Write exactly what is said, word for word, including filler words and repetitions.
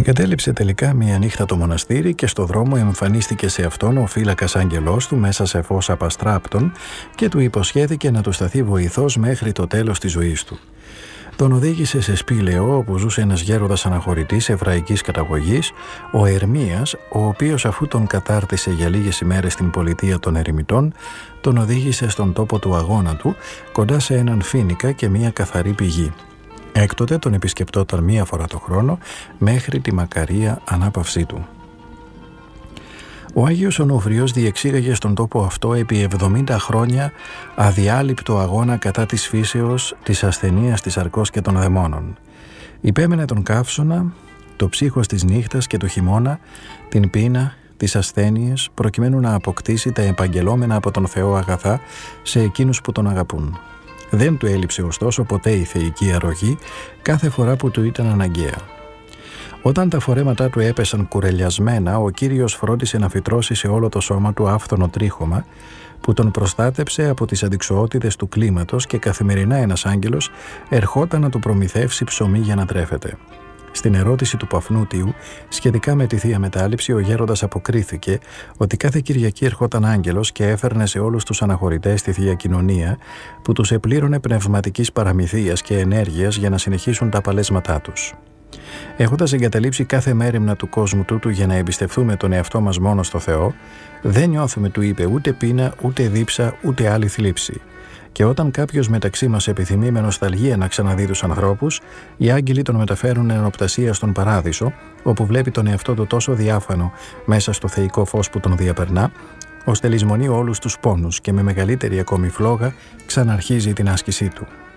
Εγκατέλειψε τελικά μία νύχτα το μοναστήρι και στο δρόμο εμφανίστηκε σε αυτόν ο φύλακας άγγελός του μέσα σε φως απαστράπτων και του υποσχέθηκε να του σταθεί βοηθός μέχρι το τέλος της ζωής του. Τον οδήγησε σε σπήλαιο όπου ζούσε ένας γέροντας αναχωρητής εβραϊκής καταγωγής, ο Ερμίας, ο οποίος αφού τον κατάρτισε για λίγες ημέρες στην πολιτεία των ερημιτών, τον οδήγησε στον τόπο του αγώνα του, κοντά σε έναν φοίνικα και μία καθαρή πηγή. Έκτοτε τον επισκεπτόταν μία φορά το χρόνο μέχρι τη μακαρία ανάπαυσή του. Ο Άγιος Ονουφριός διεξήγαγε στον τόπο αυτό επί εβδομήντα χρόνια αδιάλειπτο αγώνα κατά της φύσεως, της ασθενείας, της αρκός και των δαιμόνων. Υπέμενε τον καύσωνα, το ψύχος της νύχτας και του χειμώνα, την πείνα, τις ασθένειες, προκειμένου να αποκτήσει τα επαγγελόμενα από τον Θεό αγαθά σε εκείνους που τον αγαπούν. Δεν του έλειψε ωστόσο ποτέ η θεϊκή αρρωγή κάθε φορά που του ήταν αναγκαία. Όταν τα φορέματά του έπεσαν κουρελιασμένα, ο Κύριος φρόντισε να φυτρώσει σε όλο το σώμα του άφθονο τρίχωμα που τον προστάτεψε από τις αντιξοότητες του κλίματος και καθημερινά ένας άγγελος ερχόταν να του προμηθεύσει ψωμί για να τρέφεται. Στην ερώτηση του Παφνούτιου σχετικά με τη Θεία Μετάληψη, ο γέροντας αποκρίθηκε ότι κάθε Κυριακή ερχόταν άγγελος και έφερνε σε όλους τους αναχωρητές τη Θεία Κοινωνία που τους επλήρωνε πνευματικής παραμυθίας και ενέργειας για να συνεχίσουν τα παλέσματά τους. Έχοντας εγκαταλείψει κάθε μέριμνα του κόσμου τούτου για να εμπιστευτούμε τον εαυτό μας μόνο στο Θεό, δεν νιώθουμε, του είπε, ούτε πείνα, ούτε δίψα, ούτε άλλη θλίψη. Και όταν κάποιος μεταξύ μας επιθυμεί με νοσταλγία να ξαναδεί τους ανθρώπους, οι άγγελοι τον μεταφέρουν εν οπτασία στον παράδεισο, όπου βλέπει τον εαυτό του τόσο διάφανο μέσα στο θεϊκό φως που τον διαπερνά, ώστε λησμονεί όλους τους πόνους και με μεγαλύτερη ακόμη φλόγα ξαναρχίζει την άσκησή του.